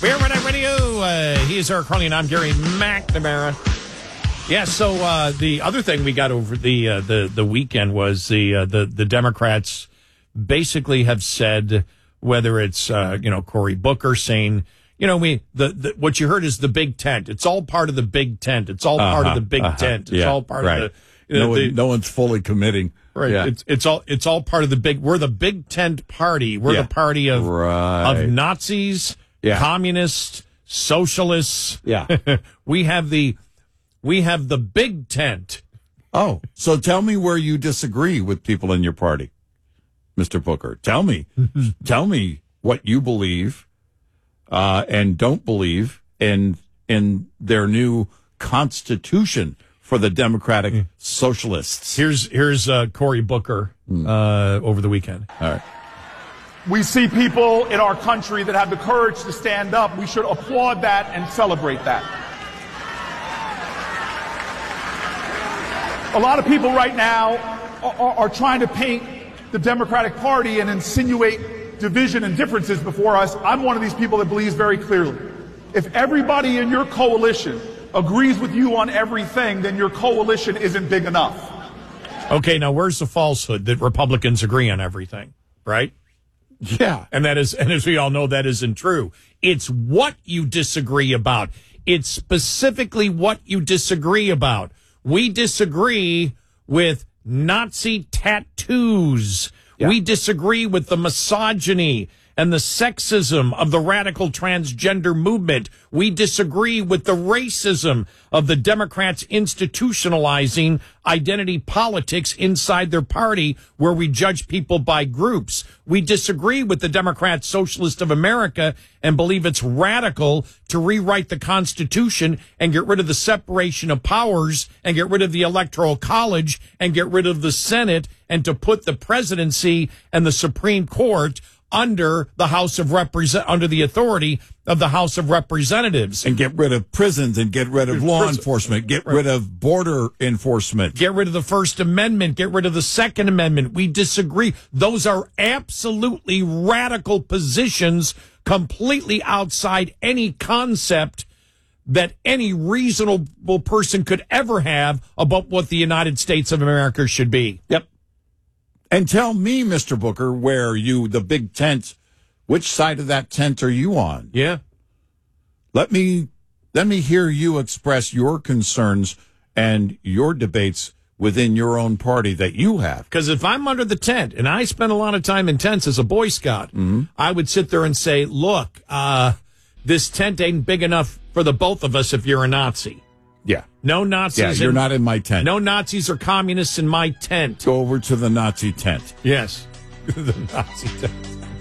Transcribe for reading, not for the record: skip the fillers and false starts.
We're Red Radio. He is Eric Carly, and I'm Gary McNamara. Yeah, so the other thing we got over the weekend was the Democrats basically have said, whether it's Cory Booker saying, what you heard is the big tent. It's all part of the big tent. It's all part of the big tent. It's all part of the no one's fully committing. Right. Yeah. It's all part of the big. We're the big tent party. We're the party of Nazis, communists, socialists. Yeah. We have the big tent. Oh, so tell me where you disagree with people in your party, Mr. Booker. Tell me what you believe and don't believe in their new constitution for the Democratic Socialists. Here's Cory Booker over the weekend. All right. We see people in our country that have the courage to stand up. We should applaud that and celebrate that. A lot of people right now are trying to paint the Democratic Party and insinuate division and differences before us. I'm one of these people that believes very clearly, if everybody in your coalition agrees with you on everything, then your coalition isn't big enough. Okay, now where's the falsehood that Republicans agree on everything, right? Yeah. And as we all know, that isn't true. It's what you disagree about. It's specifically what you disagree about. We disagree with Nazi tattoos. Yeah. We disagree with the misogyny and the sexism of the radical transgender movement. We disagree with the racism of the Democrats institutionalizing identity politics inside their party, where we judge people by groups. We disagree with the Democrat Socialist of America and believe it's radical to rewrite the Constitution and get rid of the separation of powers and get rid of the Electoral College and get rid of the Senate and to put the presidency and the Supreme Court under the authority of the House of Representatives. And get rid of prisons and get rid of law enforcement, get rid of border enforcement. Get rid of the First Amendment, get rid of the Second Amendment. We disagree. Those are absolutely radical positions, completely outside any concept that any reasonable person could ever have about what the United States of America should be. Yep. And tell me, Mr. Booker, the big tent, which side of that tent are you on? Yeah. Let me hear you express your concerns and your debates within your own party that you have. Because if I'm under the tent, and I spent a lot of time in tents as a Boy Scout, I would sit there and say, look, this tent ain't big enough for the both of us if you're a Nazi. Yeah. No Nazis. Yeah, you're not in my tent. No Nazis or communists in my tent. Go over to the Nazi tent. Yes. The Nazi tent.